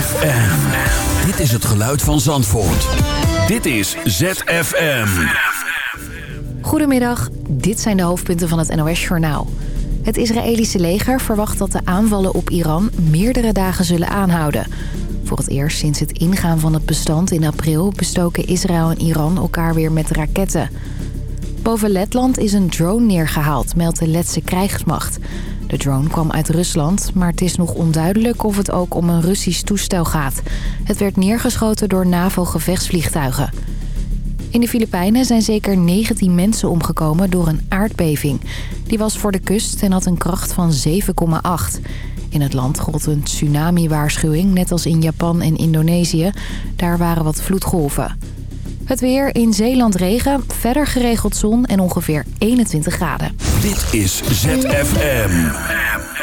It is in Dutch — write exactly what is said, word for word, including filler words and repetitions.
F M. Dit is het geluid van Zandvoort. Dit is Z F M. Goedemiddag, dit zijn de hoofdpunten van het N O S-journaal. Het Israëlische leger verwacht dat de aanvallen op Iran meerdere dagen zullen aanhouden. Voor het eerst sinds het ingaan van het bestand in april bestoken Israël en Iran elkaar weer met raketten. Boven Letland is een drone neergehaald, meldt de Letse krijgsmacht. De drone kwam uit Rusland, maar het is nog onduidelijk of het ook om een Russisch toestel gaat. Het werd neergeschoten door NAVO-gevechtsvliegtuigen. In de Filipijnen zijn zeker negentien mensen omgekomen door een aardbeving. Die was voor de kust en had een kracht van zeven komma acht. In het land gold een tsunami-waarschuwing, net als in Japan en Indonesië. Daar waren wat vloedgolven. Het weer, in Zeeland regen, verder geregeld zon en ongeveer eenentwintig graden. Dit is Z F M.